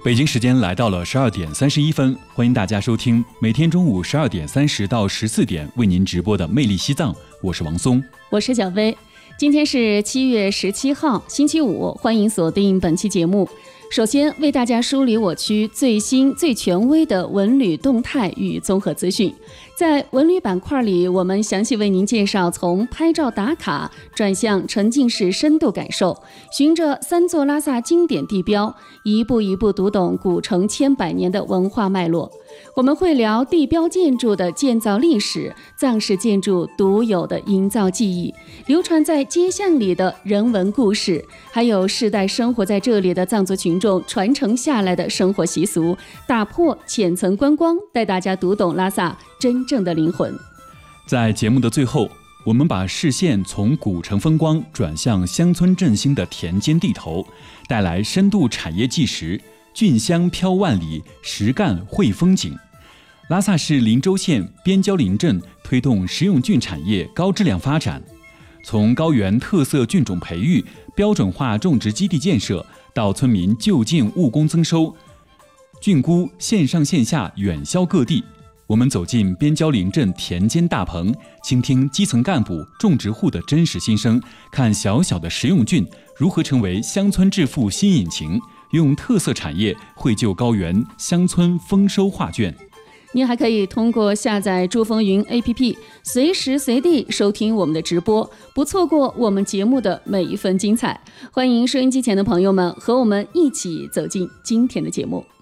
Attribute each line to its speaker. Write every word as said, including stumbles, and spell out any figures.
Speaker 1: 北京时间来到了十二点三十一分，欢迎大家收听每天中午十二点三十到十四点为您直播的《魅力西藏》，我是王松，
Speaker 2: 我是小薇。今天是七月十七号，星期五，欢迎锁定本期节目。首先为大家梳理我区最新最权威的文旅动态与综合资讯。在文旅板块里，我们详细为您介绍从拍照打卡转向沉浸式深度感受，循着三座拉萨经典地标，一步一步读懂古城千百年的文化脉络。我们会聊地标建筑的建造历史，藏式建筑独有的营造技艺，流传在街巷里的人文故事，还有世代生活在这里的藏族群众传承下来的生活习俗，打破浅层观光，带大家读懂拉萨真正的灵魂。
Speaker 1: 在节目的最后，我们把视线从古城风光转向乡村振兴的田间地头，带来深度产业纪实，郡乡飘万里，实干绘风景。拉萨市林州县边郊林镇推动食用菌产业高质量发展，从高原特色菌种培育、标准化种植基地建设，到村民就近务工增收，菌菇线上线下远销各地。我们走进边郊林镇田间大棚，倾听基层干部、种植户的真实心声，看小小的食用菌如何成为乡村致富新引擎，用特色产业绘就高原乡村丰收画卷。
Speaker 2: 您还可以通过下载珠风云 A P P， 随时随地收听我们的直播，不错过我们节目的每一分精彩。欢迎收音机前的朋友们和我们一起走进今天的节目。